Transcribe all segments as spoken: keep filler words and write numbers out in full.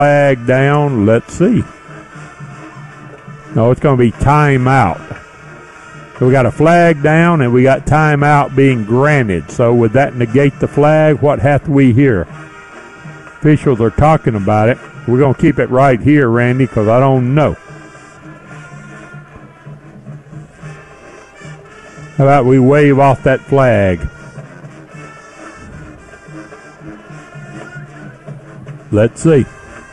flag down. Let's see. No, it's going to be timeout. So we got a flag down and we got timeout being granted. So would that negate the flag? What hath we here? Officials are talking about it. We're going to keep it right here, Randy, because I don't know. How about we wave off that flag? Let's see.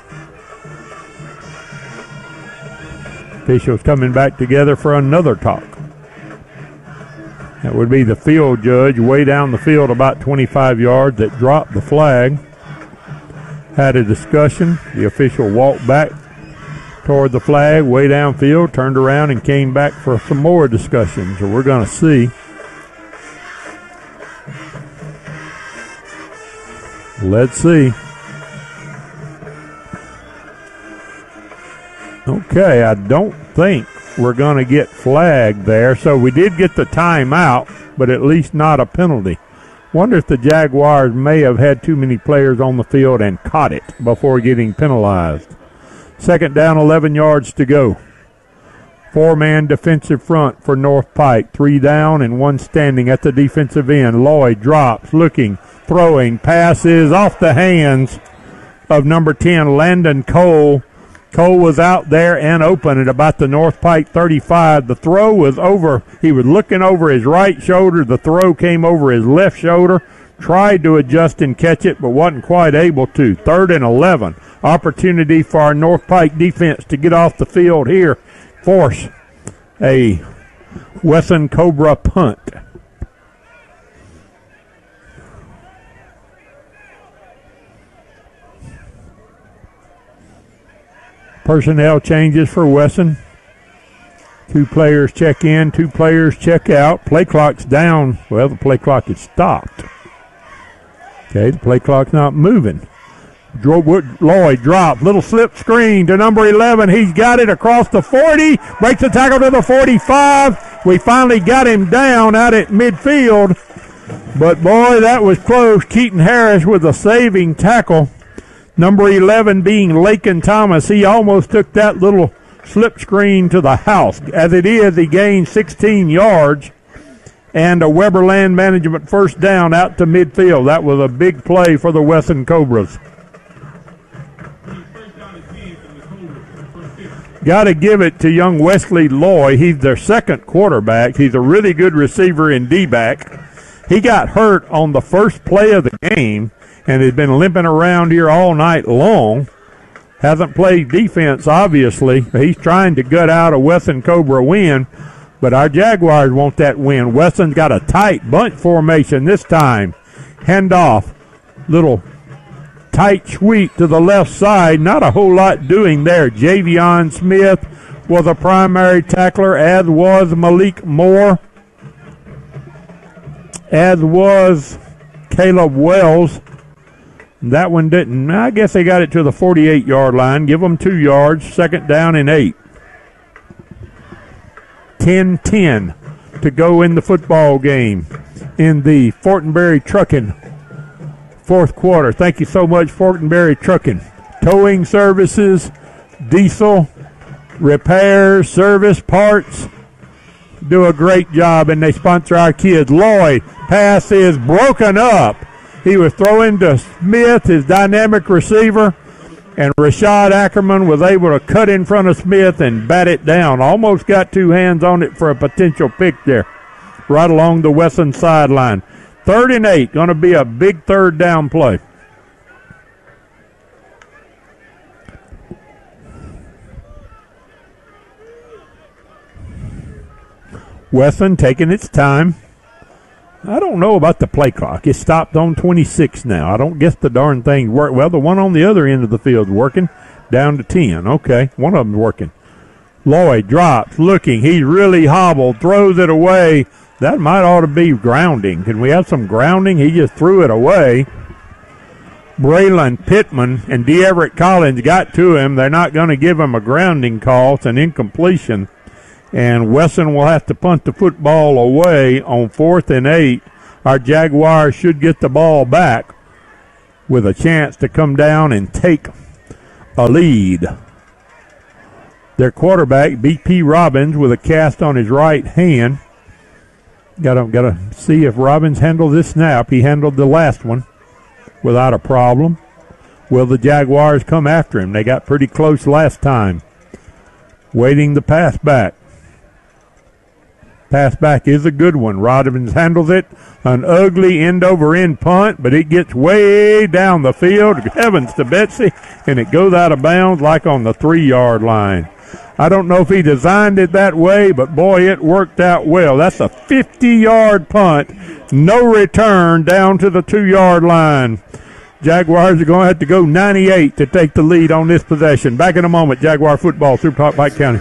Officials coming back together for another talk. That would be the field judge way down the field about twenty-five yards that dropped the flag. Had a discussion. The official walked back toward the flag way downfield, turned around and came back for some more discussion. So we're going to see. Let's see. Okay, I don't think we're going to get flagged there. So we did get the timeout, but at least not a penalty. Wonder if the Jaguars may have had too many players on the field and caught it before getting penalized. Second down, eleven yards to go. Four-man defensive front for North Pike. Three down and one standing at the defensive end. Lloyd drops, looking, throwing, passes off the hands of number ten, Landon Cole. Cole was out there and open at about the North Pike thirty-five. The throw was over. He was looking over his right shoulder. The throw came over his left shoulder. Tried to adjust and catch it, but wasn't quite able to. Third and eleven. Opportunity for our North Pike defense to get off the field here. Force a Wesson Cobra punt. Personnel changes for Wesson. Two players check in, two players check out. Play clock's down. Well, the play clock is stopped. Okay, the play clock's not moving. Lloyd drop, little slip screen to number eleven. He's got it across the forty, breaks the tackle to the forty-five. We finally got him down out at midfield. But, boy, that was close. Keaton Harris with a saving tackle. Number eleven being Lakin Thomas. He almost took that little slip screen to the house. As it is, he gained sixteen yards and a Weber Land Management first down out to midfield. That was a big play for the Wesson Cobras. Got to give it to young Wesley Loy. He's their second quarterback. He's a really good receiver in D-back. He got hurt on the first play of the game and has been limping around here all night long. Hasn't played defense, obviously. He's trying to gut out a Wesson Cobra win, but our Jaguars want that win. Wesson's got a tight bunch formation this time. Handoff, little tight sweep to the left side. Not a whole lot doing there. Javion Smith was a primary tackler, as was Malik Moore, as was Caleb Wells. That one didn't. I guess they got it to the forty-eight-yard line. Give them two yards. Second down and eight. ten ten to go in the football game in the Fortenberry Trucking fourth quarter. Thank you so much, Fortenberry Trucking. Towing services, diesel, repairs, service, parts. Do a great job, and they sponsor our kids. Lloyd, pass is broken up. He was throwing to Smith, his dynamic receiver, and Rashad Ackerman was able to cut in front of Smith and bat it down. Almost got two hands on it for a potential pick there, right along the Wesson sideline. Third and eight, going to be a big third down play. Wesson taking its time. I don't know about the play clock. It stopped on twenty-six now. I don't guess the darn thing worked. Well, the one on the other end of the field working, down to ten. Okay, one of them's working. Lloyd drops, looking. He's really hobbled, throws it away. That might ought to be grounding. Can we have some grounding? He just threw it away. Braylon Pittman and DeEverett Collins got to him. They're not going to give him a grounding call. It's an incompletion. And Wesson will have to punt the football away on fourth and eight. Our Jaguars should get the ball back with a chance to come down and take a lead. Their quarterback, B P Robbins, with a cast on his right hand. Gotta, gotta see if Robbins handled this snap. He handled the last one without a problem. Will the Jaguars come after him? They got pretty close last time. Waiting the pass back. Pass back is a good one. Robbins handles it. An ugly end-over-end punt, but it gets way down the field. Heavens to Betsy. And it goes out of bounds like on the three-yard line. I don't know if he designed it that way, but boy, it worked out well. That's a fifty-yard punt. No return down to the two-yard line. Jaguars are going to have to go ninety-eight to take the lead on this possession. Back in a moment, Jaguar football, Super Pike County.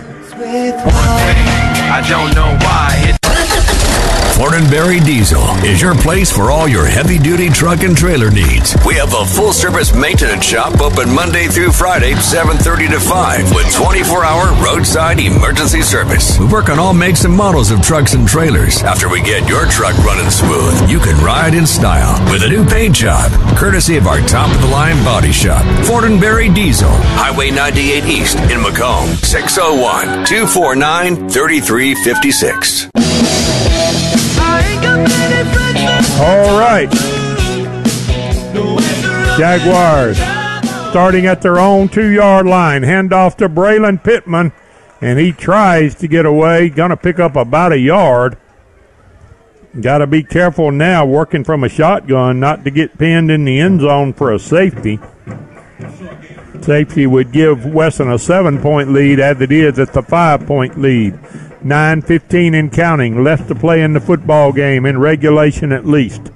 I don't know why. Fortenberry Diesel is your place for all your heavy-duty truck and trailer needs. We have a full-service maintenance shop open Monday through Friday, seven thirty to five, with twenty-four hour roadside emergency service. We work on all makes and models of trucks and trailers. After we get your truck running smooth, you can ride in style with a new paint job, courtesy of our top-of-the-line body shop. Fortenberry Diesel, Highway ninety-eight East in Macomb, six oh one, two four nine, three three five six. All right. Jaguars starting at their own two-yard line. Handoff to Braylon Pittman, and he tries to get away. Going to pick up about a yard. Got to be careful now working from a shotgun not to get pinned in the end zone for a safety. Safety would give Wesson a seven-point lead as it is at the five-point lead. nine fifteen and counting, left to play in the football game, in regulation at least.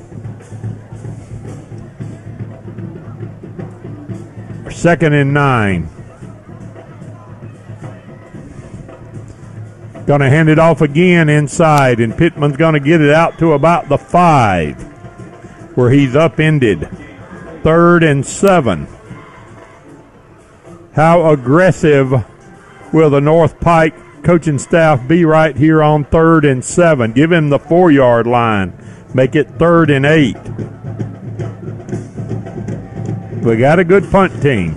Second and nine. Going to hand it off again inside, and Pittman's going to get it out to about the five, where he's upended. Third and seven. How aggressive will the North Pike coaching staff be right here on third and seven? Give him the four-yard line. Make it third and eight. We got a good punt team.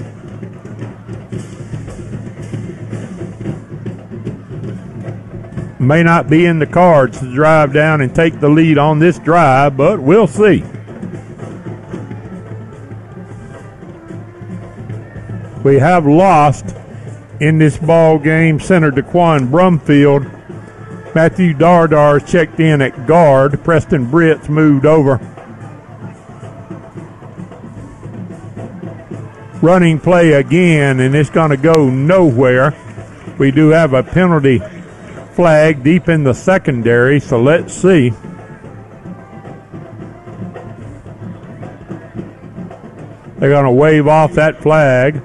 May not be in the cards to drive down and take the lead on this drive, but we'll see. We have lost in this ball game center Daquan Brumfield. Matthew Dardar's checked in at guard. Preston Britt's moved over. Running play again, and it's going to go nowhere. We do have a penalty flag deep in the secondary, so let's see. They're going to wave off that flag.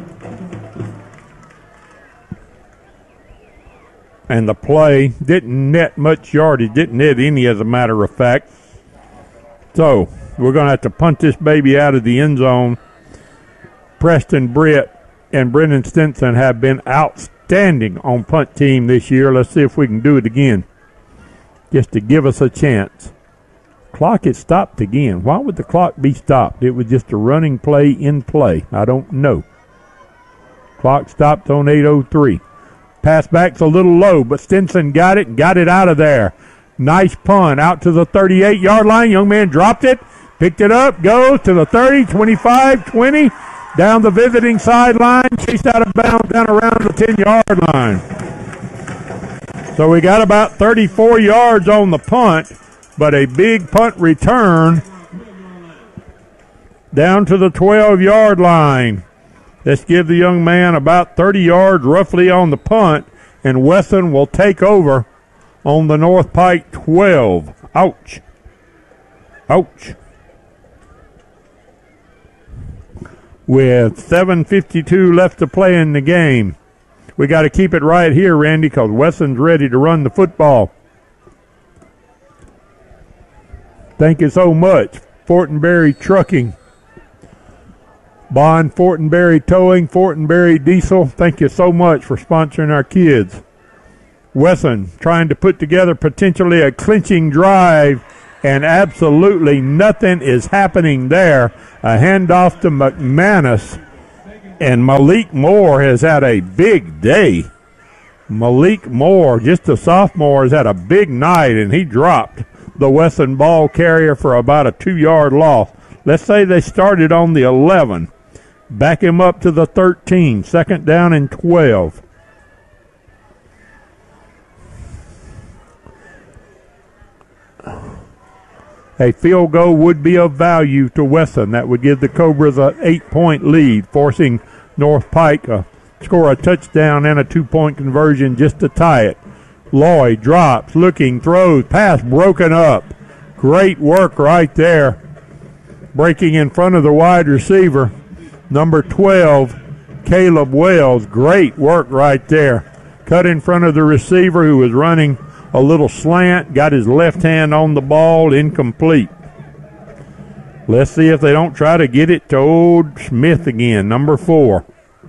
And the play didn't net much yardage, didn't net any as a matter of fact. So we're going to have to punt this baby out of the end zone. Preston Britt and Brendan Stinson have been outstanding on punt team this year. Let's see if we can do it again, just to give us a chance. Clock is stopped again. Why would the clock be stopped? It was just a running play in play. I don't know. Clock stopped on eight oh three. Pass back's a little low, but Stinson got it and got it out of there. Nice punt out to the thirty-eight-yard line. Young man dropped it, picked it up, goes to the thirty, twenty-five, twenty, down the visiting sideline, chased out of bounds down around the ten-yard line. So we got about thirty-four yards on the punt, but a big punt return down to the twelve-yard line. Let's give the young man about thirty yards roughly on the punt, and Wesson will take over on the North Pike twelve. Ouch. Ouch. With seven fifty-two left to play in the game. We got to keep it right here, Randy, because Wesson's ready to run the football. Thank you so much. Fortenberry Trucking. Bond Fortenberry Towing, Fortenberry Diesel, thank you so much for sponsoring our kids. Wesson trying to put together potentially a clinching drive, and absolutely nothing is happening there. A handoff to McManus, And Malik Moore has had a big day. Malik Moore, just a sophomore, has had a big night, and he dropped the Wesson ball carrier for about a two-yard loss. Let's say they started on the eleven. Back him up to the thirteen. Second down and twelve. A field goal would be of value to Wesson. That would give the Cobras an eight-point lead, forcing North Pike to score a touchdown and a two-point conversion just to tie it. Lloyd drops, looking, throws, pass broken up. Great work right there. Breaking in front of the wide receiver, number twelve, Caleb Wells. Great work right there. Cut in front of the receiver who was running a little slant, got his left hand on the ball, incomplete. Let's see if they don't try to get it to old Smith again, number four.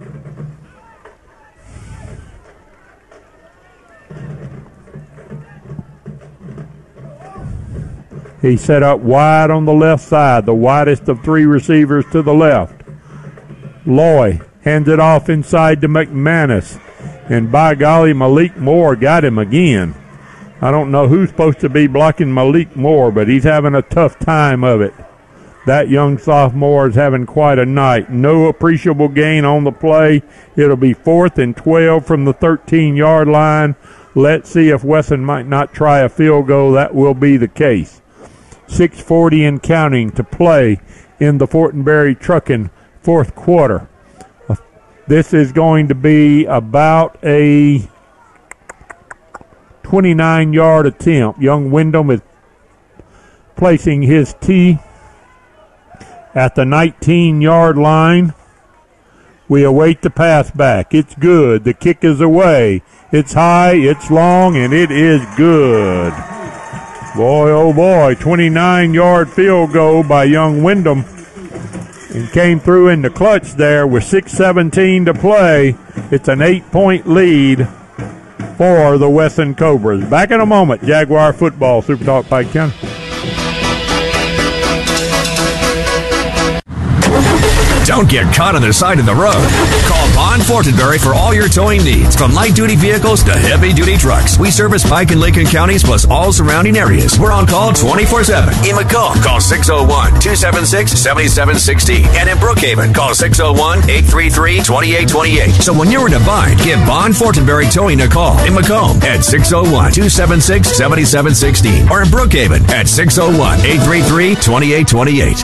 He set up wide on the left side, the widest of three receivers to the left. Loy hands it off inside to McManus. And by golly, Malik Moore got him again. I don't know who's supposed to be blocking Malik Moore, but he's having a tough time of it. That young sophomore is having quite a night. No appreciable gain on the play. It'll be fourth and twelve from the thirteen-yard line. Let's see if Wesson might not try a field goal. That will be the case. six forty and counting to play in the Fortenberry Trucking fourth quarter. This is going to be about a twenty-nine-yard attempt. Young Wyndham is placing his tee at the nineteen-yard line. We await the pass back. It's good. The kick is away. It's high, it's long, and it is good. Boy, oh boy, twenty-nine-yard field goal by young Wyndham. And came through in the clutch there with six seventeen to play. It's an eight-point lead for the Wesson Cobras. Back in a moment, Jaguar football, Super Talk Pike County. Don't get caught on the side of the road. Call Bond Fortenberry for all your towing needs, from light-duty vehicles to heavy-duty trucks. We service Pike and Lincoln counties plus all surrounding areas. We're on call twenty-four seven. In Macomb, call six oh one, two seven six, seven seven one six. And in Brookhaven, call six oh one, eight three three, two eight two eight. So when you're in a bind, give Bond Fortenberry Towing a call. In Macomb at six oh one, two seven six, seven seven one six. Or in Brookhaven at six oh one, eight three three, two eight two eight.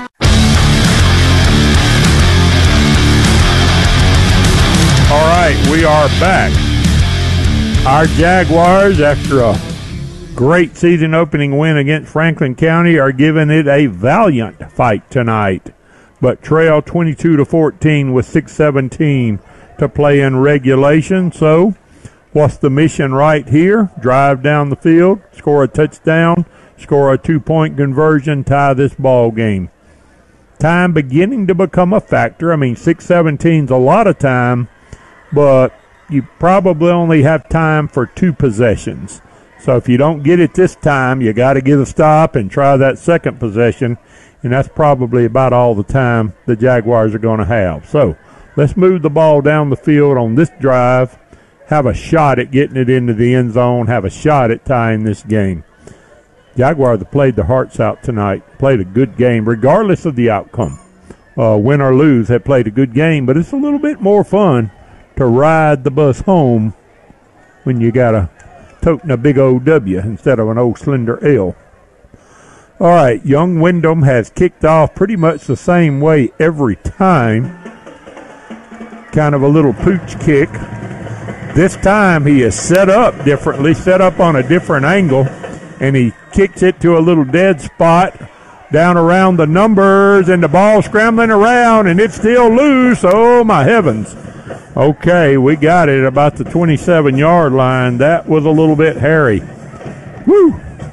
All right, we are back. Our Jaguars, after a great season opening win against Franklin County, are giving it a valiant fight tonight, but trail twenty-two to fourteen with six seventeen to play in regulation. So what's the mission right here? Drive down the field, score a touchdown, score a two-point conversion, tie this ball game. Time beginning to become a factor. I mean, six seventeen is a lot of time, but you probably only have time for two possessions. So if you don't get it this time, you got to get a stop and try that second possession, and that's probably about all the time the Jaguars are going to have. So let's move the ball down the field on this drive, have a shot at getting it into the end zone, have a shot at tying this game. Jaguars have played their hearts out tonight, played a good game regardless of the outcome. Uh, win or lose, have played a good game, but it's a little bit more fun to ride the bus home when you got a toting a big old W instead of an old slender L. All right, young Wyndham has kicked off pretty much the same way every time. Kind of a little pooch kick. This time he is set up differently, set up on a different angle, and he kicks it to a little dead spot down around the numbers, and the ball scrambling around, and it's still loose. Oh, my heavens. Okay, we got it about the twenty-seven-yard line. That was a little bit hairy. Woo!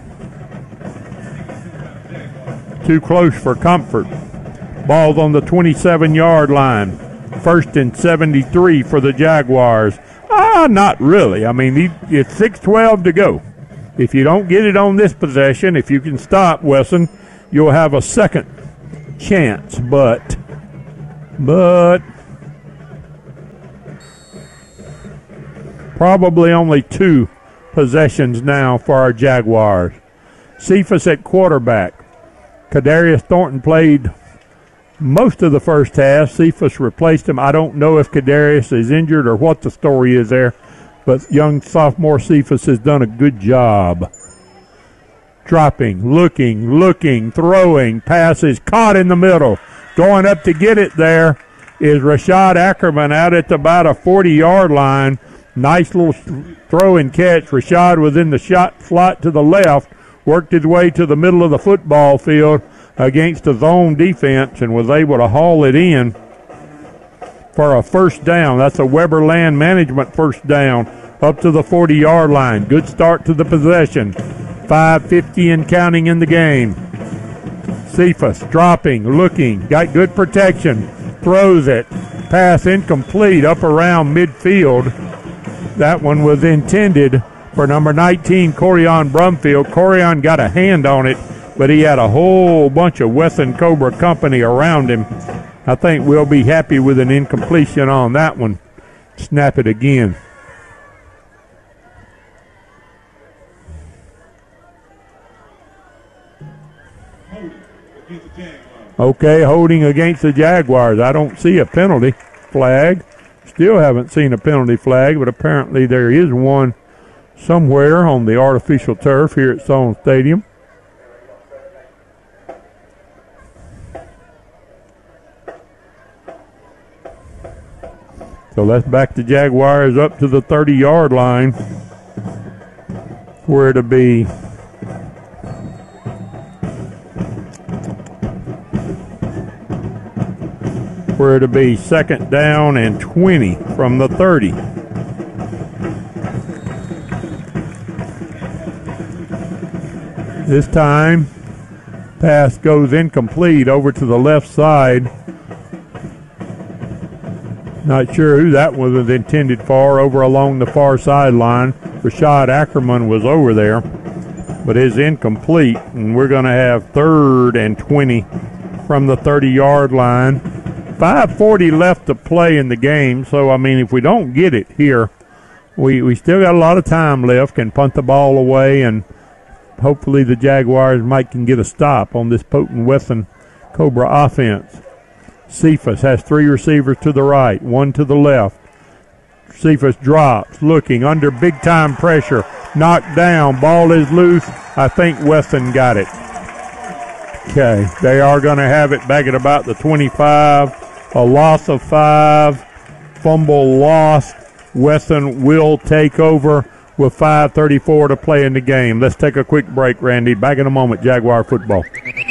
Too close for comfort. Ball's on the twenty-seven-yard line. First and seventy-three for the Jaguars. Ah, not really. I mean, it's six twelve to go. If you don't get it on this possession, if you can stop Wesson, you'll have a second chance. But, but... Probably only two possessions now for our Jaguars. Cephas at quarterback. Kadarius Thornton played most of the first half. Cephas replaced him. I don't know if Kadarius is injured or what the story is there, but young sophomore Cephas has done a good job. Dropping, looking, looking, throwing, passes, caught in the middle. Going up to get it there is Rashad Ackerman out at about a forty-yard line. Nice little throw and catch. Rashad was in the shot slot to the left, worked his way to the middle of the football field against a zone defense and was able to haul it in for a first down. That's a Weber Land Management first down up to the forty-yard line. Good start to the possession. five fifty and counting in the game. Cephas dropping, looking, got good protection, throws it. Pass incomplete up around midfield. That one was intended for number nineteen, Corian Brumfield. Corian got a hand on it, but he had a whole bunch of Wesson Cobra company around him. I think we'll be happy with an incompletion on that one. Snap it again. Okay, holding against the Jaguars. I don't see a penalty flag. Still haven't seen a penalty flag, but apparently there is one somewhere on the artificial turf here at Solon Stadium. So let's back the Jaguars up to the thirty-yard line where it'll be where it'll be second down and twenty from the thirty. This time, pass goes incomplete over to the left side. Not sure who that was intended for, over along the far sideline. Rashad Ackerman was over there, but is incomplete, and we're going to have third and twenty from the thirty-yard line. five forty left to play in the game, so, I mean, if we don't get it here, we, we still got a lot of time left, can punt the ball away, and hopefully the Jaguars might can get a stop on this potent Wesson Cobra offense. Cephas has three receivers to the right, one to the left. Cephas drops, looking, under big-time pressure, knocked down, ball is loose. I think Wesson got it. Okay, they are going to have it back at about the twenty-five. A loss of five, fumble lost. Wesson will take over with five thirty-four to play in the game. Let's take a quick break, Randy. Back in a moment, Jaguar football.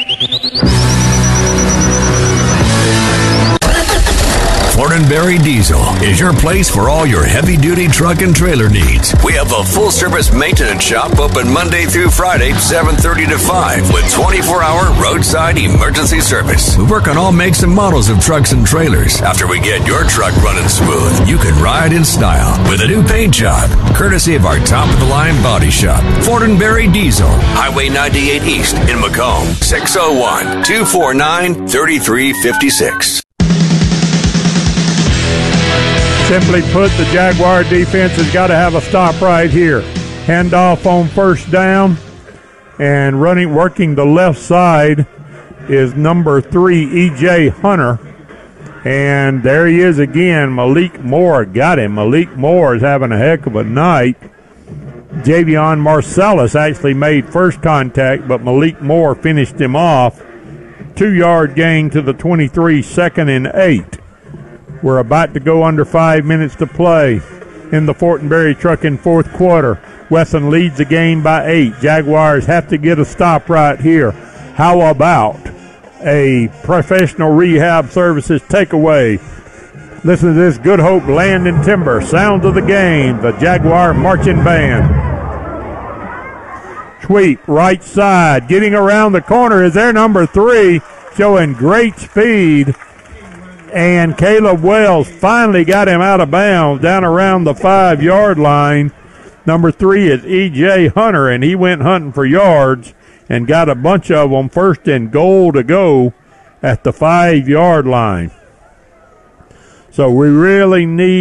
Fortenberry Diesel is your place for all your heavy-duty truck and trailer needs. We have a full-service maintenance shop open Monday through Friday, seven thirty to five, with twenty-four hour roadside emergency service. We work on all makes and models of trucks and trailers. After we get your truck running smooth, you can ride in style with a new paint job, courtesy of our top-of-the-line body shop. Fortenberry Diesel, Highway ninety-eight East in Macomb, six oh one, two four nine, three three five six. Simply put, the Jaguar defense has got to have a stop right here. Handoff on first down, and running, working the left side is number three, E J Hunter. And there he is again. Malik Moore got him. Malik Moore is having a heck of a night. Javion Marcellus actually made first contact, but Malik Moore finished him off. Two-yard gain to the twenty-three, second and eight. We're about to go under five minutes to play in the Fortenberry Trucking fourth quarter. Wesson leads the game by eight. Jaguars have to get a stop right here. How about a Professional Rehab Services takeaway? Listen to this Good Hope Land and Timber. Sounds of the game. The Jaguar Marching Band. Sweep, right side. Getting around the corner is their number three, showing great speed. And Caleb Wells finally got him out of bounds down around the five-yard line. Number three is E J Hunter, and he went hunting for yards and got a bunch of them, first and goal to go at the five-yard line. So we really need